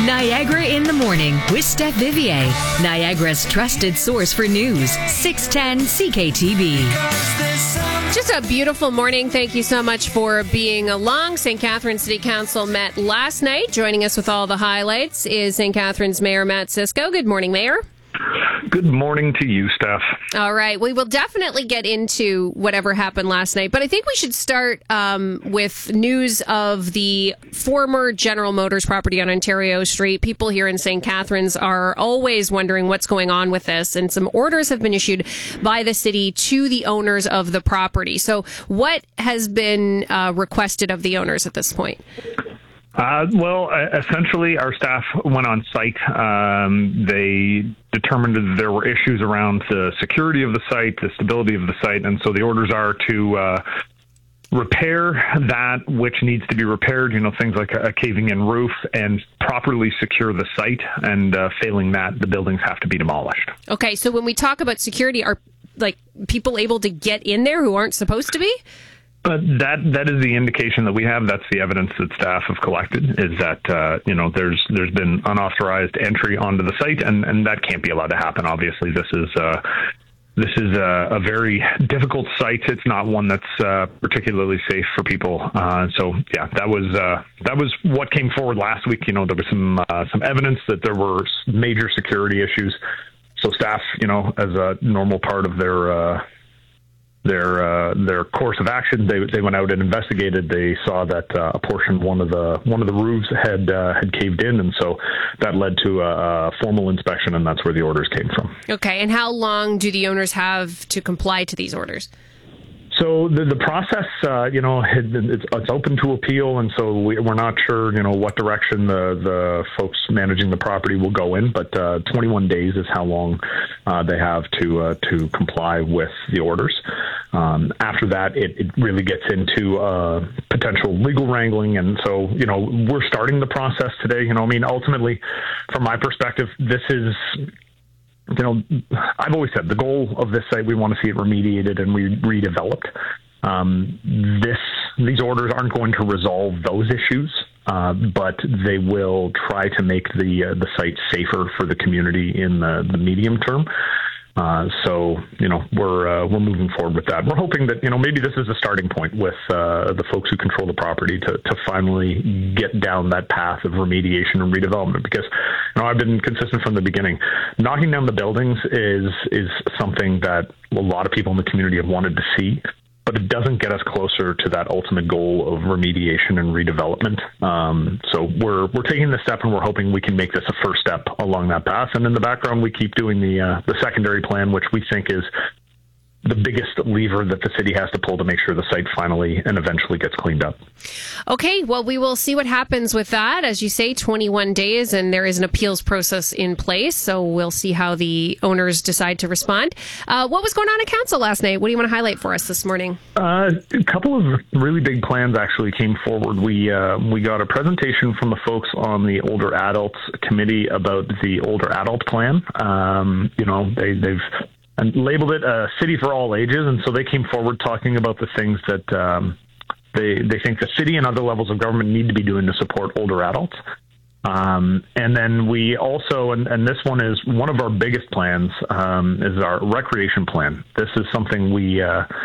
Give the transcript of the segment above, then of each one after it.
Niagara in the Morning with Steph Vivier, Niagara's trusted source for news, 610 CKTB. Just a beautiful morning. Thank you so much for being along. St. Catharines City Council met last night. Joining us with all the highlights is St. Catharines Mayor Matt Cisco. Good morning, Mayor. Good morning to you, Steph. All right. We will definitely get into whatever happened last night, but I think we should start with news of the former General Motors property on Ontario Street. People here in St. Catharines are always wondering what's going on with this, and some orders have been issued by the city to the owners of the property. So what has been requested of the owners at this point? Essentially, our staff went on site. They determined that there were issues around the security of the site, the stability of the site, and so the orders are to repair that which needs to be repaired, things like a caving-in roof, and properly secure the site, and failing that, the buildings have to be demolished. Okay, so when we talk about security, are people able to get in there who aren't supposed to be? That is the indication that we have. That's the evidence that staff have collected, is that there's been unauthorized entry onto the site, and that can't be allowed to happen. Obviously, this is a very difficult site. It's not one that's particularly safe for people. That was what came forward last week. There was some evidence that there were major security issues. So staff, as a normal part of their course of action, they went out and investigated. They saw that a portion, one of the roofs had caved in, and so that led to a formal inspection, and that's where the orders came from. Okay, and how long do the owners have to comply to these orders? So the process, it's open to appeal, and so we're not sure, what direction the folks managing the property will go in. But 21 days is how long they have to comply with the orders. After that, it really gets into potential legal wrangling, and so we're starting the process today. Ultimately, from my perspective, this is. I've always said the goal of this site, we want to see it remediated and redeveloped. These orders aren't going to resolve those issues, but they will try to make the site safer for the community in the medium term. We're moving forward with that. We're hoping that, maybe this is a starting point with the folks who control the property to finally get down that path of remediation and redevelopment, because, I've been consistent from the beginning. Knocking down the buildings is something that a lot of people in the community have wanted to see, but it doesn't get us closer to that ultimate goal of remediation and redevelopment. So we're taking this step, and we're hoping we can make this a first step along that path. And in the background, we keep doing the secondary plan, which we think is the biggest lever that the city has to pull to make sure the site finally and eventually gets cleaned up. Okay, well, we will see what happens with that. As you say, 21 days, and there is an appeals process in place, so we'll see how the owners decide to respond. What was going on at council last night? What do you want to highlight for us this morning? A couple of really big plans actually came forward. We got a presentation from the folks on the Older Adults Committee about the Older Adult Plan. They've and labeled it a city for all ages. And so they came forward talking about the things that they think the city and other levels of government need to be doing to support older adults. And then we also, and this one is one of our biggest plans, is our recreation plan. This is something we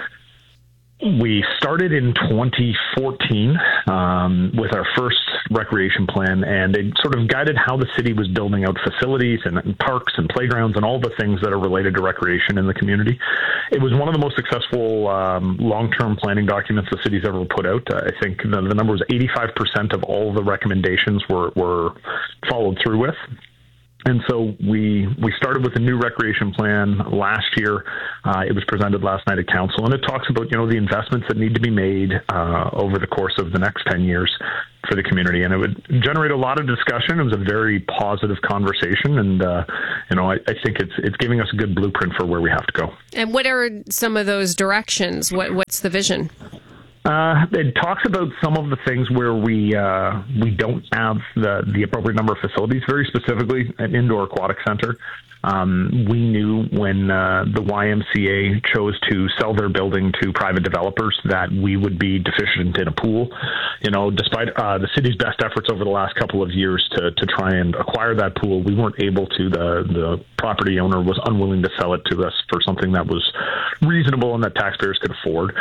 started in 2014 with our first recreation plan, and it sort of guided how the city was building out facilities and parks and playgrounds and all the things that are related to recreation in the community. It was one of the most successful long-term planning documents the city's ever put out. I think the number was 85% of all the recommendations were followed through with. And so we started with a new recreation plan last year. It was presented last night at council, and it talks about, the investments that need to be made over the course of the next 10 years for the community. And it would generate a lot of discussion. It was a very positive conversation, and I think it's giving us a good blueprint for where we have to go. And what are some of those directions? What's the vision? It talks about some of the things where we don't have the appropriate number of facilities. Very specifically, an indoor aquatic center. We knew when the YMCA chose to sell their building to private developers that we would be deficient in a pool. Despite the city's best efforts over the last couple of years to try and acquire that pool, we weren't able to. The property owner was unwilling to sell it to us for something that was reasonable and that taxpayers could afford.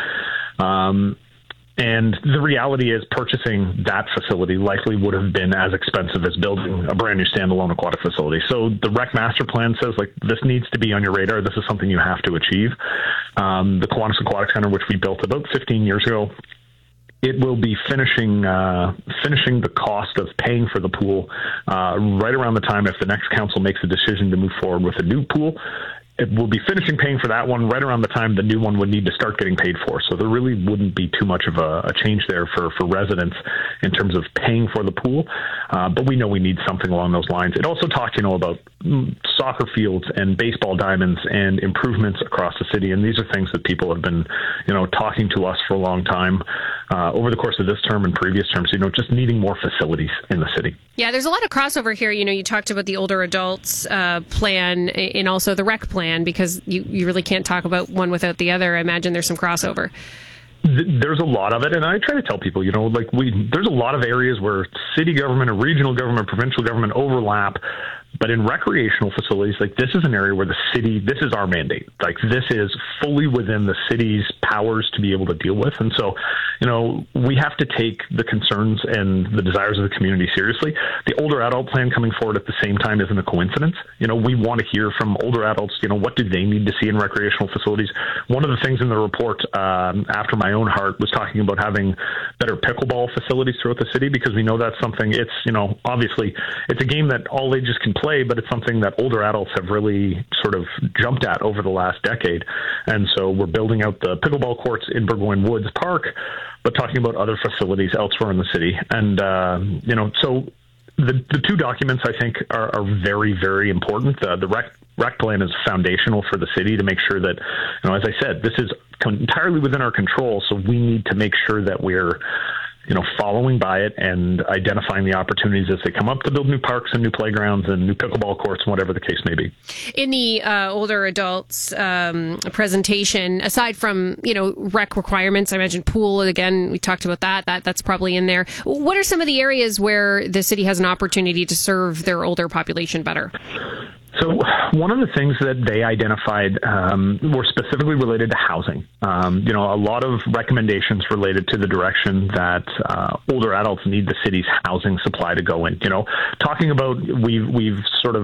And the reality is purchasing that facility likely would have been as expensive as building a brand new standalone aquatic facility. So the rec master plan says, this needs to be on your radar. This is something you have to achieve. The Kiwanis Aquatic Center, which we built about 15 years ago, it will be finishing the cost of paying for the pool right around the time if the next council makes a decision to move forward with a new pool. It will be finishing paying for that one right around the time the new one would need to start getting paid for. So there really wouldn't be too much of a change there for residents in terms of paying for the pool. But we know we need something along those lines. It also talked, about soccer fields and baseball diamonds and improvements across the city. And these are things that people have been, talking to us for a long time over the course of this term and previous terms, just needing more facilities in the city. Yeah, there's a lot of crossover here. You talked about the older adults plan and also the rec plan, because you really can't talk about one without the other. I imagine there's some crossover. There's a lot of it, and I try to tell people, there's a lot of areas where city government and regional government, provincial government overlap. But in recreational facilities, this is an area where this is our mandate. This is fully within the city's powers to be able to deal with. And so, we have to take the concerns and the desires of the community seriously. The older adult plan coming forward at the same time isn't a coincidence. We want to hear from older adults, what do they need to see in recreational facilities? One of the things in the report, after my own heart, was talking about having better pickleball facilities throughout the city, because we know that's something, obviously it's a game that all ages can play, but it's something that older adults have really sort of jumped at over the last decade. And so we're building out the pickleball courts in Burgoyne Woods Park, but talking about other facilities elsewhere in the city. And, so the two documents, I think, are very, very important. The rec plan is foundational for the city to make sure that, as I said, this is entirely within our control. So we need to make sure that we're following by it and identifying the opportunities as they come up to build new parks and new playgrounds and new pickleball courts and whatever the case may be. In the older adults presentation, aside from, rec requirements, I imagine pool, again, we talked about that's probably in there. What are some of the areas where the city has an opportunity to serve their older population better? So one of the things that they identified were specifically related to housing. A lot of recommendations related to the direction that older adults need the city's housing supply to go in. Talking about we've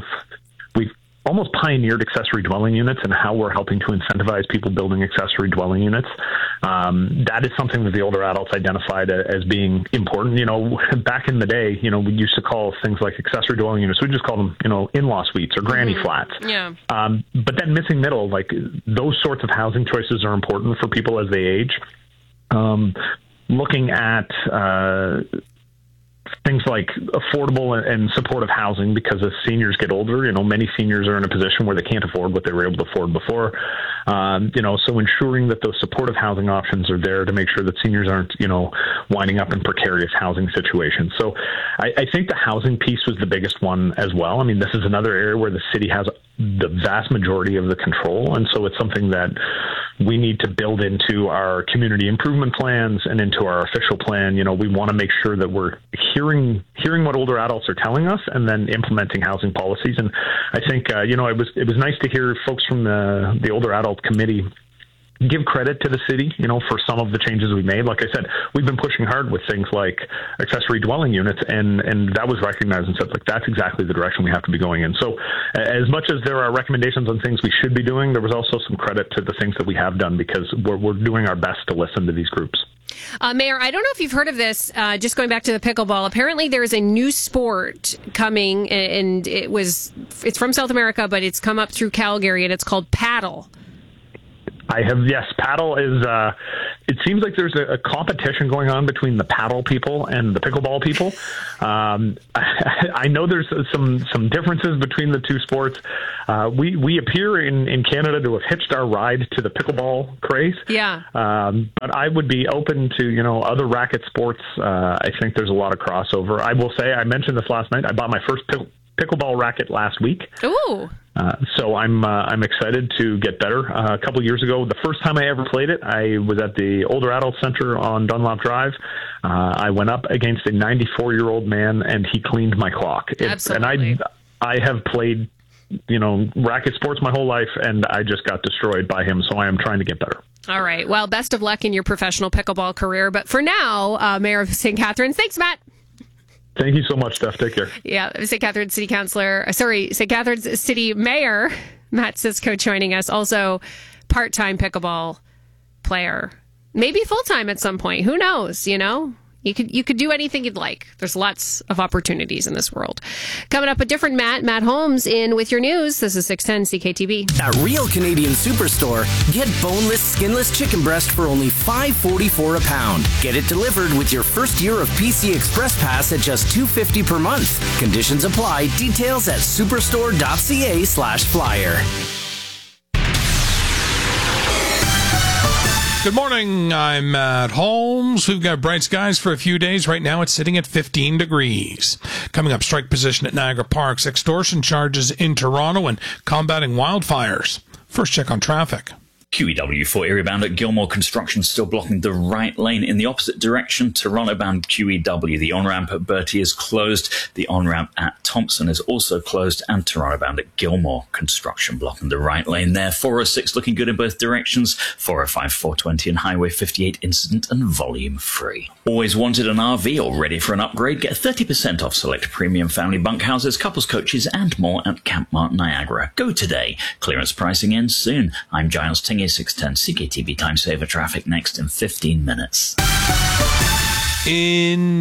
almost pioneered accessory dwelling units and how we're helping to incentivize people building accessory dwelling units. That is something that the older adults identified as being important. Back in the day, we used to call things like accessory dwelling units, we just call them, in-law suites or granny flats. Yeah. But that missing middle, those sorts of housing choices are important for people as they age. Looking at things like affordable and supportive housing, because as seniors get older, many seniors are in a position where they can't afford what they were able to afford before. So ensuring that those supportive housing options are there to make sure that seniors aren't, winding up in precarious housing situations. So I think the housing piece was the biggest one as well. I mean, this is another area where the city has the vast majority of the control. And so it's something that we need to build into our community improvement plans and into our official plan. We want to make sure that we're hearing what older adults are telling us and then implementing housing policies. And I think, it was nice to hear folks from the older adult committee give credit to the city, for some of the changes we made. Like I said, we've been pushing hard with things like accessory dwelling units, and that was recognized and said, that's exactly the direction we have to be going in. So as much as there are recommendations on things we should be doing, there was also some credit to the things that we have done, because we're doing our best to listen to these groups. Mayor, I don't know if you've heard of this, just going back to the pickleball. Apparently there is a new sport coming, and it's from South America, but it's come up through Calgary, and it's called paddle. I have, yes. Paddle is it seems like there's a competition going on between the paddle people and the pickleball people. I know there's some differences between the two sports. We appear in Canada to have hitched our ride to the pickleball craze. Yeah. But I would be open to, other racket sports. I think there's a lot of crossover. I will say, I mentioned this last night, I bought my first pickleball racket last week. Ooh. So I'm excited to get better. A couple years ago, the first time I ever played it, I was at the Older Adult Center on Dunlop Drive. I went up against a 94-year-old man, and he cleaned my clock. Absolutely. And I have played, racket sports my whole life, and I just got destroyed by him. So I am trying to get better. All right. Well, best of luck in your professional pickleball career. But for now, Mayor of St. Catharines, thanks, Matt. Thank you so much, Steph. Take care. Yeah, St. Catharines St. Catharines City Mayor Matt Cisco joining us. Also, part-time pickleball player, maybe full-time at some point. Who knows? You could do anything you'd like. There's lots of opportunities in this world. Coming up, a different Matt Holmes in with your news. This is 610 CKTV. At Real Canadian Superstore, get boneless, skinless chicken breast for only $5.44 a pound. Get it delivered with your first year of PC Express Pass at just $2.50 per month. Conditions apply. Details at superstore.ca/flyer. Good morning, I'm Matt Holmes. We've got bright skies for a few days. Right now it's sitting at 15 degrees. Coming up, strike position at Niagara Parks, extortion charges in Toronto, and combating wildfires. First check on traffic. QEW4 area bound at Gilmore Construction still blocking the right lane in the opposite direction. Toronto bound QEW. The on-ramp at Bertie is closed. The on-ramp at Thompson is also closed. And Toronto bound at Gilmore Construction blocking the right lane there. 406 looking good in both directions. 405, 420 and Highway 58 incident and volume free. Always wanted an RV or ready for an upgrade? Get 30% off select premium family bunkhouses, couples coaches and more at Camp Mart Niagara. Go today. Clearance pricing ends soon. I'm Giles Ting. 610 CKTV Time Saver traffic next in 15 minutes. In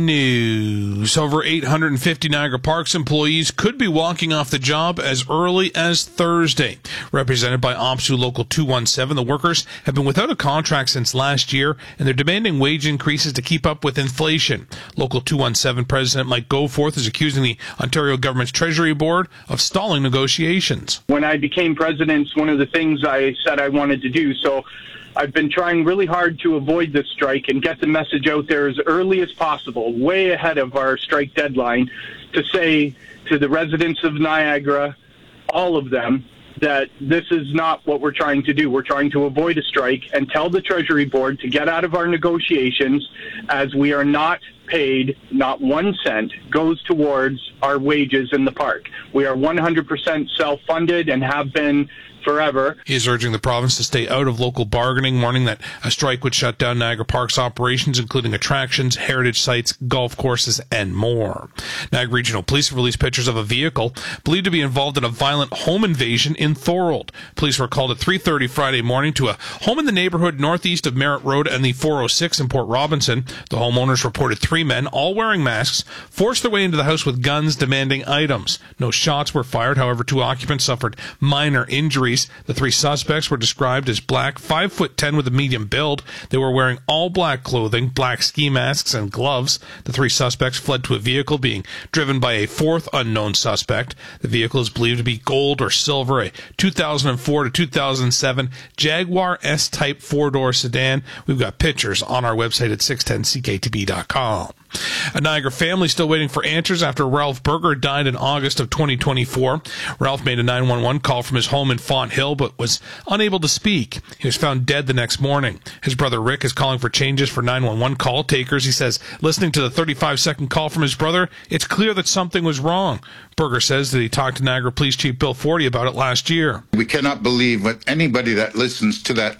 news, over 850 Niagara Parks employees could be walking off the job as early as Thursday. Represented by OPSU Local 217, the workers have been without a contract since last year, and they're demanding wage increases to keep up with inflation. Local 217 President Mike Goforth is accusing the Ontario government's Treasury Board of stalling negotiations. When I became president, it's one of the things I said I wanted to do. So I've been trying really hard to avoid this strike and get the message out there as early as possible, way ahead of our strike deadline, to say to the residents of Niagara, all of them, that this is not what we're trying to do. We're trying to avoid a strike and tell the Treasury Board to get out of our negotiations, as we are not paid, not 1 cent goes towards our wages in the park. We are 100% self-funded and have been forever. He is urging the province to stay out of local bargaining, warning that a strike would shut down Niagara Park's operations, including attractions, heritage sites, golf courses, and more. Niagara Regional Police released pictures of a vehicle believed to be involved in a violent home invasion in Thorold. Police were called at 3:30 Friday morning to a home in the neighborhood northeast of Merritt Road and the 406 in Port Robinson. The homeowners reported 3 men, all wearing masks, forced their way into the house with guns demanding items. No shots were fired. However, 2 occupants suffered minor injuries. The 3 suspects were described as black, 5'10" with a medium build. They were wearing all black clothing, black ski masks, and gloves. The 3 suspects fled to a vehicle being driven by a 4th unknown suspect. The vehicle is believed to be gold or silver, a 2004 to 2007 Jaguar S-Type 4-door sedan. We've got pictures on our website at 610ckTB.com. A Niagara family still waiting for answers after Ralph Berger died in August of 2024. Ralph made a 911 call from his home in Fonthill, but was unable to speak. He was found dead the next morning. His brother Rick is calling for changes for 911 call takers. He says, listening to the 35-second call from his brother, it's clear that something was wrong. Berger says that he talked to Niagara Police Chief Bill Forty about it last year. We cannot believe what anybody that listens to that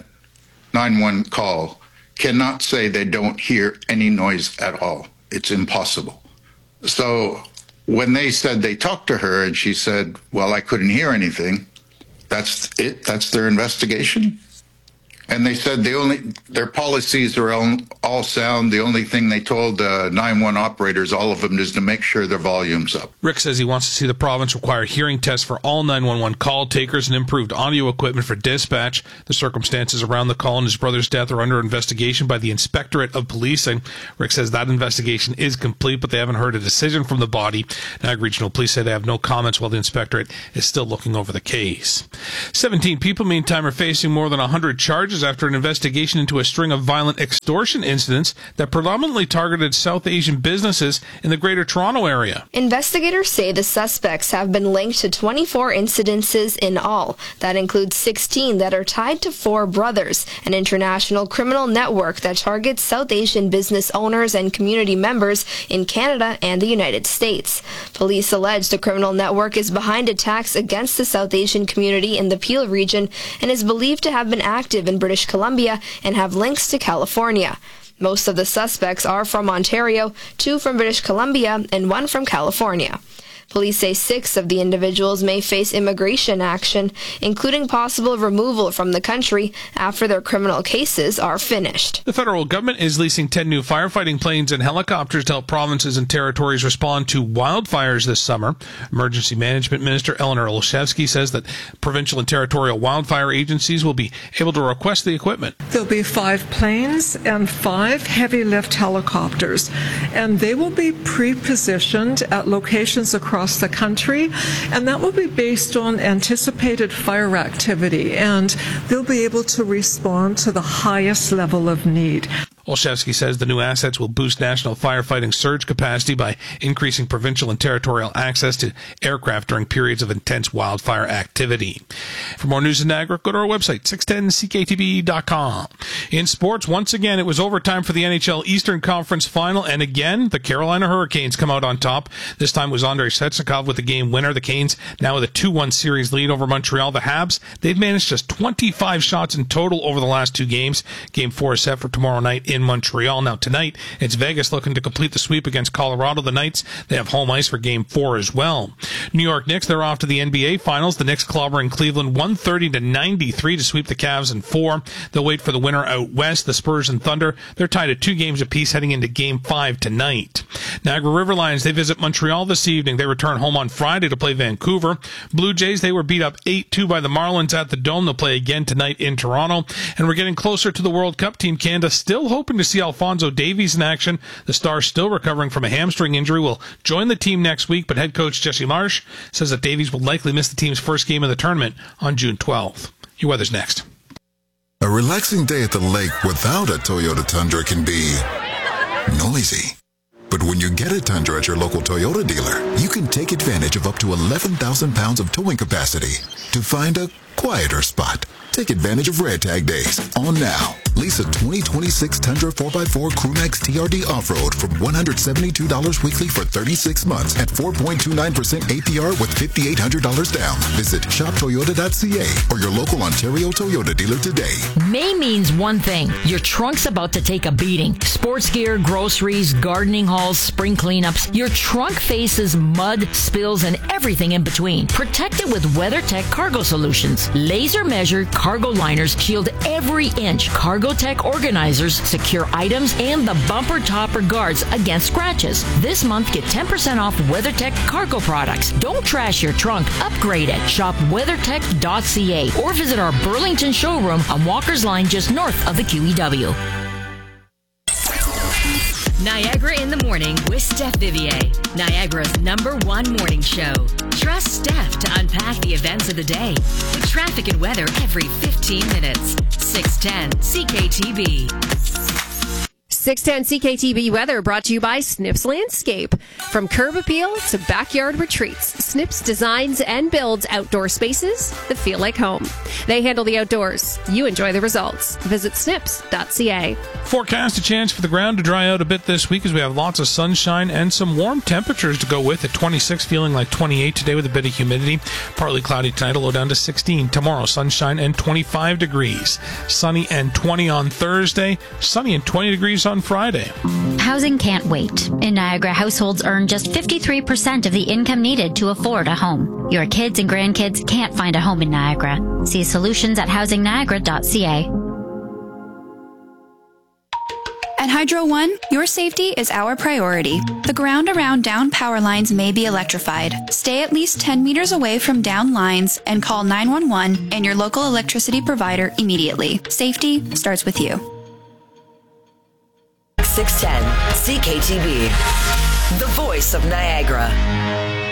911 call cannot say they don't hear any noise at all. It's impossible. So when they said they talked to her and she said, well, I couldn't hear anything, that's it? That's their investigation? And they said their policies are all sound. The only thing they told 911 operators, all of them, is to make sure their volume's up. Rick says he wants to see the province require hearing tests for all 911 call takers and improved audio equipment for dispatch. The circumstances around the call and his brother's death are under investigation by the Inspectorate of Policing. Rick says that investigation is complete, but they haven't heard a decision from the body. Niagara Regional Police say they have no comments while the Inspectorate is still looking over the case. 17 people, meantime, are facing more than 100 charges after an investigation into a string of violent extortion incidents that predominantly targeted South Asian businesses in the Greater Toronto area. Investigators say the suspects have been linked to 24 incidences in all. That includes 16 that are tied to Four Brothers, an international criminal network that targets South Asian business owners and community members in Canada and the United States. Police allege the criminal network is behind attacks against the South Asian community in the Peel region and is believed to have been active in British Columbia and have links to California. Most of the suspects are from Ontario, 2 from British Columbia, and 1 from California. Police say 6 of the individuals may face immigration action, including possible removal from the country after their criminal cases are finished. The federal government is leasing 10 new firefighting planes and helicopters to help provinces and territories respond to wildfires this summer. Emergency Management Minister Eleanor Olszewski says that provincial and territorial wildfire agencies will be able to request the equipment. There'll be 5 planes and 5 heavy lift helicopters, and they will be pre-positioned at locations across the country, and that will be based on anticipated fire activity, and they'll be able to respond to the highest level of need. Olszewski says the new assets will boost national firefighting surge capacity by increasing provincial and territorial access to aircraft during periods of intense wildfire activity. For more news in Niagara, go to our website, 610ckatv.com. In sports, once again, it was overtime for the NHL Eastern Conference Final, and again, the Carolina Hurricanes come out on top. This time was Andrei Svechnikov with the game winner. The Canes now with a 2-1 series lead over Montreal. The Habs, they've managed just 25 shots in total over the last 2 games. Game 4 is set for tomorrow night in Montreal. Now tonight, it's Vegas looking to complete the sweep against Colorado. The Knights, they have home ice for Game 4 as well. New York Knicks, they're off to the NBA Finals. The Knicks clobbering Cleveland 130-93 to sweep the Cavs in 4. They'll wait for the winner out west. The Spurs and Thunder, they're tied at 2 games apiece heading into Game 5 tonight. Niagara River Lions, they visit Montreal this evening. They return home on Friday to play Vancouver. Blue Jays, they were beat up 8-2 by the Marlins at the Dome. They'll play again tonight in Toronto. And we're getting closer to the World Cup. Team Canada still hoping to see Alphonso Davies in action. The star, still recovering from a hamstring injury, will join the team next week, but head coach Jesse Marsh says that Davies will likely miss the team's first game of the tournament on June 12th. Your weather's next. A relaxing day at the lake without a Toyota Tundra can be noisy. But when you get a Tundra at your local Toyota dealer, you can take advantage of up to 11,000 pounds of towing capacity to find a quieter spot. Take advantage of Red Tag Days on now. Lease a 2026 Tundra 4x4 Crewmax TRD Off-Road from $172 weekly for 36 months at 4.29% APR with $5,800 down. Visit shoptoyota.ca or your local Ontario Toyota dealer today. May means one thing. Your trunk's about to take a beating. Sports gear, groceries, gardening hauls, spring cleanups. Your trunk faces mud, spills, and everything in between. Protect it with WeatherTech Cargo Solutions. Laser-measured cargo liners shield every inch. CargoTech organizers secure items and the bumper topper guards against scratches. This month, get 10% off WeatherTech cargo products. Don't trash your trunk. Upgrade it. Shop weathertech.ca or visit our Burlington showroom on Walker's Line just north of the QEW. Niagara in the Morning with Steph Vivier, Niagara's #1 morning show. Trust Steph to unpack the events of the day with traffic and weather every 15 minutes. 610 CKTB. 610 CKTB weather brought to you by Snips Landscape. From curb appeal to backyard retreats, Snips designs and builds outdoor spaces that feel like home. They handle the outdoors. You enjoy the results. Visit snips.ca. Forecast a chance for the ground to dry out a bit this week as we have lots of sunshine and some warm temperatures to go with. At 26, feeling like 28 today with a bit of humidity. Partly cloudy tonight, a low down to 16. Tomorrow, sunshine and 25 degrees. Sunny and 20 on Thursday. Sunny and 20 degrees on Friday. Housing can't wait. In Niagara, households earn just 53% of the income needed to afford a home. Your kids and grandkids can't find a home in Niagara. See solutions at housingniagara.ca. At Hydro One, your safety is our priority. The ground around down power lines may be electrified. Stay at least 10 meters away from down lines and call 911 and your local electricity provider immediately. Safety starts with you. 610 CKTB, the voice of Niagara.